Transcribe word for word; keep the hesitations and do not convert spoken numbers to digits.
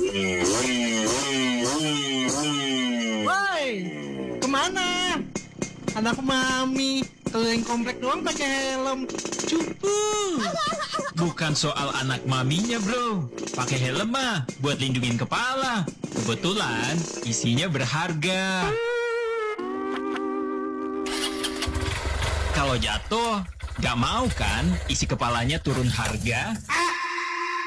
Woi, kemana? Anak mami keliling komplek doang pakai helm. Cupu. Bukan soal anak maminya, bro. Pakai helm mah buat lindungin kepala. Kebetulan isinya berharga. Kalau jatuh, gak mau kan isi kepalanya turun harga?